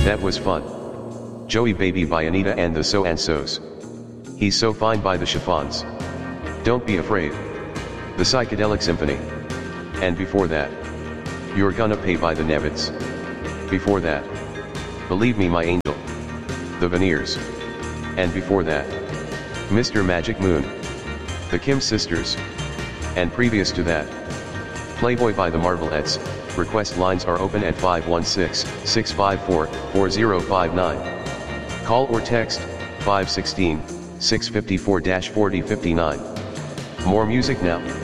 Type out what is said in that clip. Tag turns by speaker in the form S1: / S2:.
S1: That was fun. Joey Baby by Anita and the So and So's. He's So Fine by the Chiffons. Don't Be Afraid. The Psychedelic Symphony. And before that, You're Gonna Pay by the Nevits. Before that, Believe Me My Angel. The Veneers. And before that, Mr. Magic Moon. The Kim Sisters. And previous to that, Playboy by the Marvelettes. Request lines are open at 516-654-4059. Call or text 516-654-4059. More music now.